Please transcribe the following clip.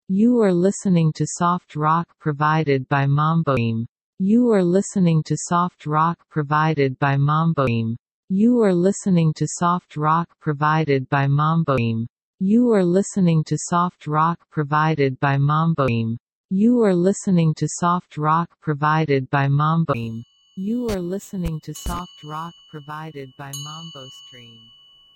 You are listening to soft rock provided by Mamboim. You are listening to soft rock provided by Mamboim. You are listening to soft rock provided by Mamboim. You are listening to soft rock provided by Mamboim. You are listening to soft rock provided by Mamboim. You are listening to soft rock provided by Mambo Stream.